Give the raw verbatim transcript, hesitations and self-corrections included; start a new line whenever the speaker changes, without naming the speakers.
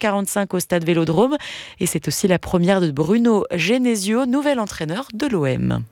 quarante-cinq au stade Vélodrome. Et c'est aussi la première de Bruno Genesio, nouvel entraîneur de l'O M.